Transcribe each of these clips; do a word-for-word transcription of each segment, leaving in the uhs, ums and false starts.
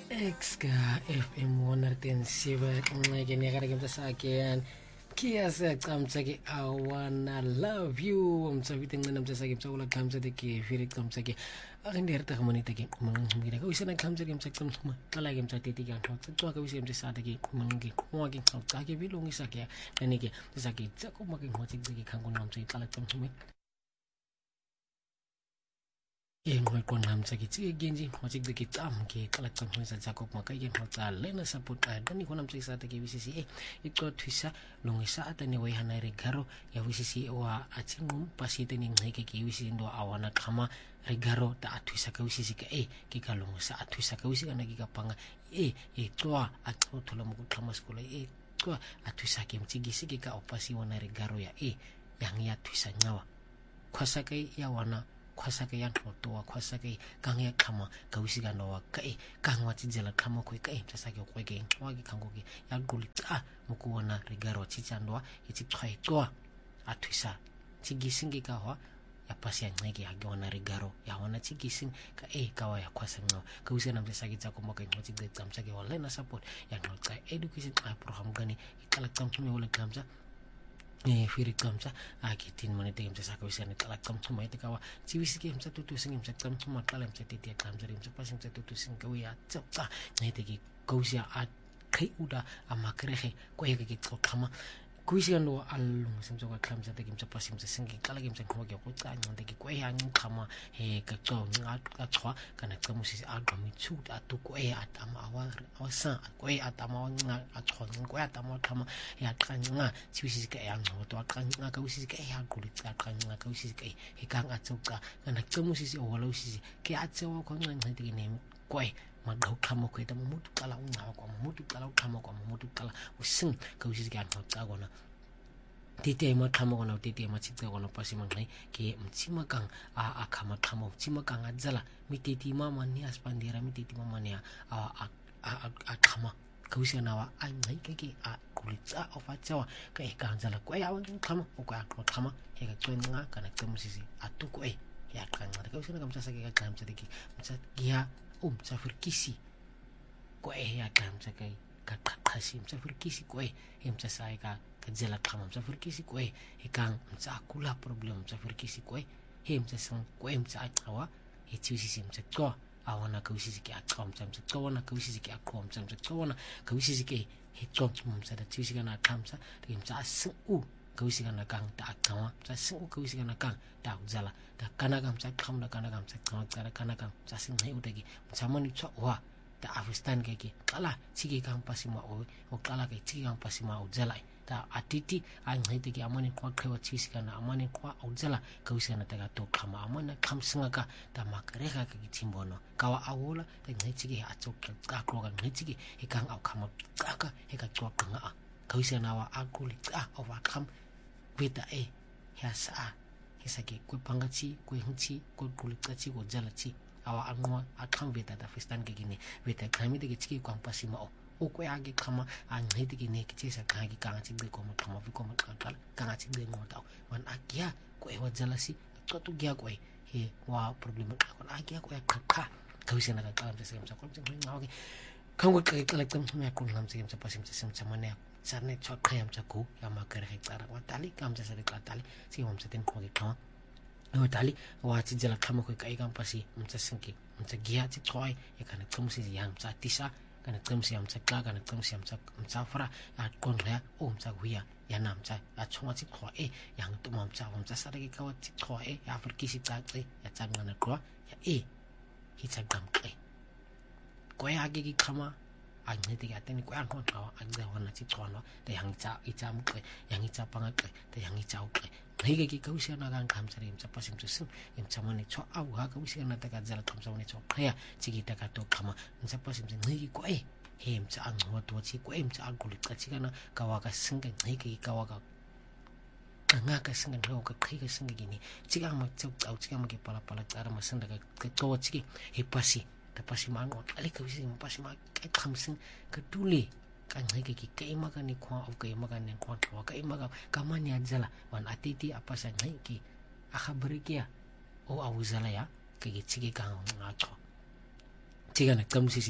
Exka F M one hundred seven ke ne ga re ke mtsa ke Kia sa kamtsa ke I wanna love you mtsa viteng nna mtsa ke mtsa ula kamtsa de ke firi kamtsa ke a re ndere ta monita ke mong mgira ka usana kamtsa ke mtsa kamtsa tla ke mtsa tete ke ntho tsa ka usana mtsa sa ke mong ke mo ke tsa ke bilong isa ke ne ke tsa ke tsa ko mo ke mo tsa ke khango na mtsa tla kamtsa e ngwe ko namtsa ke tsi genji mo tsi ke tam ke kala tsa mo sa ko mo ka ke mo tsa lena support ka dani ko namtsa sa ke bisisi e e tlo thusa longisa atane we hana re garo ya bisisi wa atsingum pasite ni ngeke ke bisisi ndo awana khama re garo ta athusa ka bisisi ka e ke ka longisa athusa ka bisisi kana ke ka panga e e twa a tsothola mo go khama skola e twa athusa ke mtsigisi ke ka opasi wana re garo ya e yang ya thusa nyawa khosa ka ya wana khwasa ke ya ntlo wa khwasa ke kang ya khama ka usika no wa ka e kang wa tsela khama ko ka e tsasa ke go ke wa ke khango ke ya gulita mo ko wona rigaro tsitsandwa e tsitskhwa tswa a thusa tsigisingi ka wa ya pasi ya ngeke ya gona rigaro ya wana tsigising ka e ka wa ya khwasa no ka usena mtsa ke tsa ko mo ka ngotsi tse tsamsa ke wala na support ya ngotsa education program gani ikala tsamtsume wala tsamsa e firi kamsa a ke tin monete ke mtsa ka usana kala kamtsa mo ite ka wa tsibisi ke mtsa tutu sing mtsa kamtsa mo kala mtsa tete kamtsa ri mtsa pasi mtsa tutu sing ka ya tsa ngete ke kausia a kai uda a makrege ko ye ke tsokhama kuisia no alung semtsa ka klamsa te ke mtsa pasi mtsa sing kala ke mtsa ko ke go tsa ngante ke ko ya ngkhama he ka tso nga ka tshwa kana tsa musisi a gami tsuta to ko e atama awa awasa ko e atama nga a tshwa ko e atama khama ya qanga tsibisi ka ya ngoto a qanga ka usisi ka ya quli tsa qanga ka usisi ka e kang a tsuka kana tsa musisi o wala usisi ke a tsewa ko nga ngate ke ne ko e magau khama ko eta mutu kala unga kwa mutu kala khama kwa mutu kala using ka usisi ka ngotsa gona tete ma khama gona tete ma tsitsa gona pasi mangai ke mtsima kang a khama khama mtsima kang a dzala miteti mama ni aspandira miteti mama ni a a a khama ka usana wa a ngai ke ke a kulitsa of a tsawa ka e ka dzala ko ya wa khama o ka khama he ka tsenga kana tsemusisi a tuko e ya kanga ka usana ka mtsasa ke ka khamtsa ke mtsa ya um tsafirkisi ko e ya khamtsa kai ka qaqashi mtsafirkisi ko e mtsa sai ka dzela khama mtsafirkisi ko e kang mtsa kula problem mtsafirkisi ko e mtsa sang ko e mtsa aqwa e tsisi mtsa twa awana ka usisi ke aqwa mtsa mtsa twana ka usisi ke aqwa mtsa mtsa twana ka usisi ke he twa mtsa da tsisi kana khamsa de mtsa asu u ka usisi kana kang ta aqwa mtsa asu ka usisi kana kang ta udzala da kana ka mtsa khamna kana ka mtsa khamna kana kana ka mtsa sing hai utaki mtsa mani twa wa ta afistan ke ke kala tsiki kang pasima o o kala ke tsiki kang pasima udzala ta atiti a ngite ke amane kwa khewa tsisi kana amane kwa udzala ka usana ta ka to khama amana khamsinga ka ta makrega ka kitsimbono ka wa awola ta ngitsi ke a tsokka ka kroga ngitsi ke e kang au khama ka e ka tsokka nga ka usana wa akuli ka o wa kham vita e ya sa hisa ke ku pangatsi ku hinchi ku kulikatsi ko jalati awa angwa akham vita ta fistan ke gini vita khamite ke tsiki kwa pasima o o ko ya ke khama a ngite ke ne ke tsesa ka ke ka tsi be ko mo khama vi ko mo kala ka tsi be ngota wan akia ko e wa jalasi to to gya ko e he wa problem ka ko akia ko ya khakha ka usena ka kala mtse mtsa ko mtse ngawa ke kangwe ka kala tsam tsama ko ngam tse mtsa pasim tse mtsa mane tsane tswa khaya mtsa ko ya makere ke tsara wa tali ka mtsa sare ka tali si mo mtsa ten ko ke khama no tali wa tsi jela khama ko ka e ka pasi mtsa sinki mtsa gya tsi tsoi e kana tsumsi yang mtsa tisa kana tsamsi am tsaka kana tsamsi am tsak mtsafra a konra o mtsa huya ya namtsa a chonga tsi khwa e yang to mam tsa mam tsa sare ke ka tsi khwa e ya afrikisi tsatsi ya tsanga na khwa ya e hitsa gamke ko ya ge ki khama a ngite ke ateni ko ya khwa ka a ngza hona tsi khwana de yang tsa itsa mke yang itsa panga ke de yang itsa o ke ngike ke ka usana ka ngamtsa ri mtsa pasim tsu mtsa mane chwa a ha ka usana ta ka dzala khamsa mane chwa khaya tsikita ka to khama mtsa pasim tsu ngike ko e he mtsa angwa to tsi ko e mtsa aguli tsikana ka wa ka singa ngike ka wa ka nga ka singa ro ka khai ka singa gini tsika ma tsau tsau tsika ma ke pala pala tsara ma singa ka to tsiki he pasi ta pasi ma ngo ali ka usi ma pasi ma ka khamsin ka tuli ka ngike ki ke maga ni kwa o ke maga ni kwa to ka maga ka mani adzala wan atiti apa sa ngike a khabrikia o awuzala ya ke ke tsiki ka nga cho tsika na kamsisi a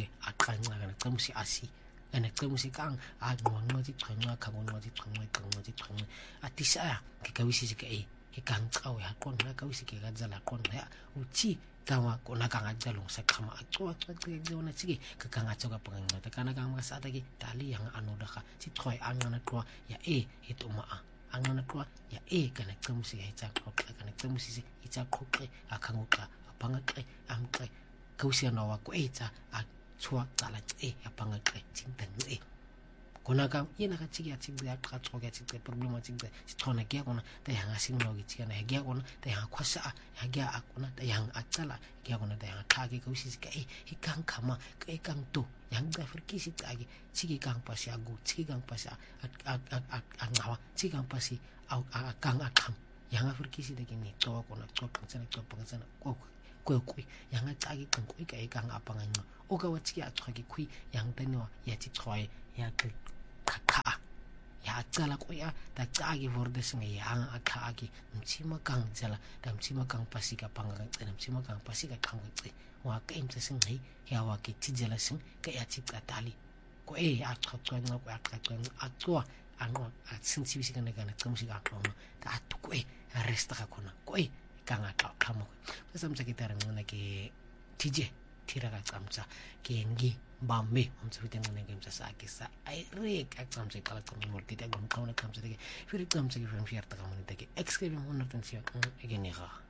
qanqa kana qimusi asi kana qimusi kang a nqonqothi qanqa khabonqothi qanqa qanqothi qanqa atisaya ke kawisi ke e ke kang qawe ha qonqa kawisi ke ga dzala qonqa uthi kama kona kanga jalong sa qhama a tsoa tsoa ke yona tsike ka kanga tsoka panganga ta kana kanga sa ta ke tali yang anoda kha ti thoi angana twa ya e hitoma a angana twa ya e kana qimusi ya tsa qoqa kana qimusi itsa qoqe akhangoqa apangaqe amqe kawisi na wa ko etsa a tswa tsala tse ya pangaqe tsintang e kona ka yena ka tsiki ya tsiki ya qa tsoka tsiki problema tsiki tsona ke kona ta yang asinglo ke tsika na ke kona ta yang khwasa ya ke a kona ta yang a tsala ke kona ta yang kha ke kawisi ka e ikang khama ka ikang to yang ka frikisi tsage tsiki kang pasi agu tsiki kang pasi a a ngawa tsiki kang pasi a kang a kham yang frikisi de ke ni to kona to kang tsana to pang tsana ko ko ko yang a tsage kang ko ka ikang apanga ngo o ka wa tsiki a tshoke khui yang tenwa ya tsi tshoe ya ke kha ya tsala ko ya ta tsagi vorde singa ya akha aki mtsima kang tsala ta mtsima kang pasika panga tsena mtsima kang pasika kang tse wa ka imtse singa ya wa ke tijela sing ka ya tsi tali ko e a tsotwa nga ko a tsotwa a tswa ango a sintsibisi kana kana tsamsi ka tloma ta atuko e resta ka kona ko e kanga ka khamo sa samsa ke tara ngona ke tije tiraga tsamsa ke ngi bamme umtse fiteng ngene ke mtsa sa ke sa ai re ka tsamse kala tsamse morti ta gum kauna tsamse ke firi tsamse ke fem fierta ka monete ke exclaim on attention again ga